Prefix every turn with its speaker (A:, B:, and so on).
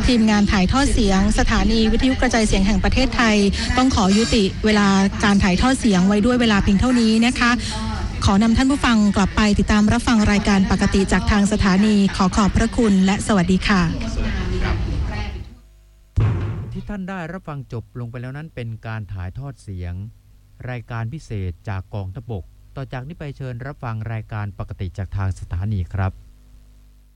A: ทีมงานถ่ายทอดเสียงสถานีวิทยุกระจายเสียงแห่งประเทศไทยต้องขอยุติเวลาการถ่ายทอดเสียงไว้ด้วยเวลาเพียงเท่านี้นะคะขอนำท่านผู้ฟังกลับไปติดตามรับฟังรายการปกติจากทางสถานีขอบพระคุณและสวัสดีค่ะ
B: ที่ท่านได้รับฟังจบลงไปแล้วนั้นเป็นการถ่ายทอดเสียงรายการพิเศษจากกองทัพบกต่อจากนี้ไปเชิญรับฟังรายการปกติจากทางสถานีครับ